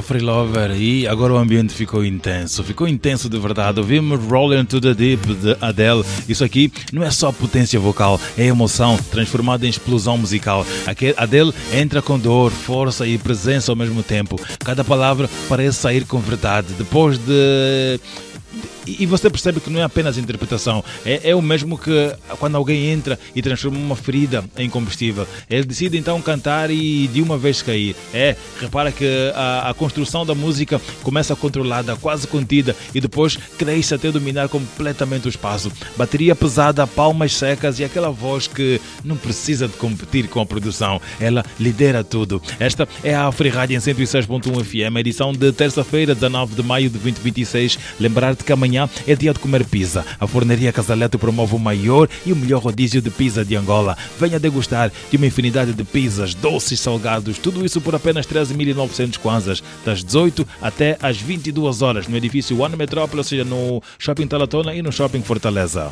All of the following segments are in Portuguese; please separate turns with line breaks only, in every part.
Free Lover, e agora o ambiente ficou intenso de verdade. Ouvimos Rolling to the Deep de Adele. Isso aqui não é só potência vocal, é emoção transformada em explosão musical. Adele entra com dor, força e presença ao mesmo tempo. Cada palavra parece sair com verdade. Depois de... E você percebe que não é apenas interpretação, é o mesmo que quando alguém entra e transforma uma ferida em combustível. Ele decide então cantar e de uma vez cair. Repara que a construção da música começa controlada, quase contida, e depois cresce até dominar completamente o espaço. Bateria pesada, palmas secas e aquela voz que não precisa de competir com a produção. Ela lidera tudo. Esta é a Free Rádio em 106.1 FM, edição de terça-feira, 19 de maio de 2026. Lembrar-te que amanhã é dia de comer pizza. A Forneria Casaleto promove o maior e o melhor rodízio de pizza de Angola. Venha degustar de uma infinidade de pizzas, doces, salgados, tudo isso por apenas 13.900 kwanzas, das 18 até às 22 horas, no edifício One Metrópole, ou seja, no Shopping Talatona e no Shopping Fortaleza.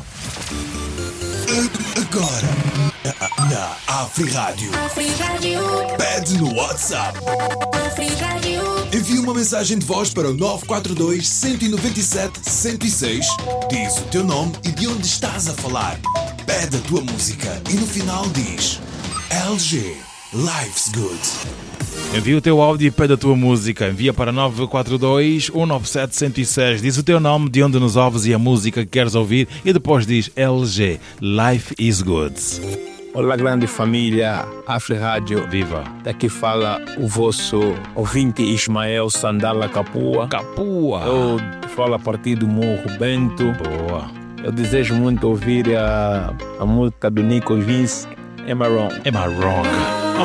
Agora, na Afri Rádio. Pede no WhatsApp. Envie uma mensagem de voz para o 942 197 106. Diz o teu nome e de onde estás a falar. Pede a tua música e no final diz LG, Life's Good.
Envia o teu áudio e pede a tua música. Envia para 942 197 106. Diz o teu nome, de onde nos ouves e a música que queres ouvir. E depois diz LG, Life is Good.
Olá, grande família Afri Rádio.
Viva!
Daqui fala o vosso ouvinte Ismael Sandala Capua. Eu falo a partir do Morro Bento.
Boa!
Eu desejo muito ouvir a música do Nico Vince, Am I Wrong?
Am I Wrong?